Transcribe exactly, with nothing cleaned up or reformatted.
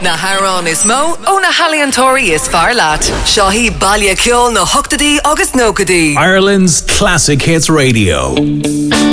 Na Haran is mó, ó na Haliantori is far lat. Shahi Balya Kjol na Hoktadi August Nokadi. Ireland's Classic Hits Radio.